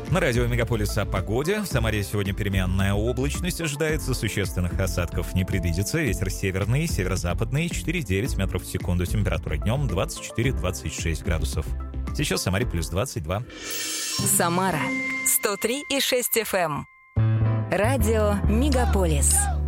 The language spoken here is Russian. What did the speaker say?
На радио «Мегаполис» о погоде. В Самаре сегодня переменная облачность ожидается, существенных осадков не предвидится. Ветер северный, северо-западный, 4,9 метров в секунду. Температура днем 24-26 градусов. Сейчас в Самаре плюс 22. Самара 103,6 FM. Радио «Мегаполис».